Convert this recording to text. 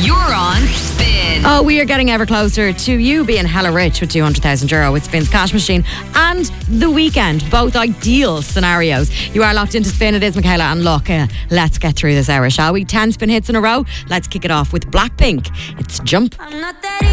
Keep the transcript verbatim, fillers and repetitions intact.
You're on Spin. Oh, we are getting ever closer to you being hella rich with two hundred thousand euro with Spin's cash machine and the weekend. Both ideal scenarios. You are locked into Spin. It is Michaela and look, uh, let's get through this hour, shall we? ten Spin hits in a row. Let's kick it off with Blackpink. It's Jump. I'm not that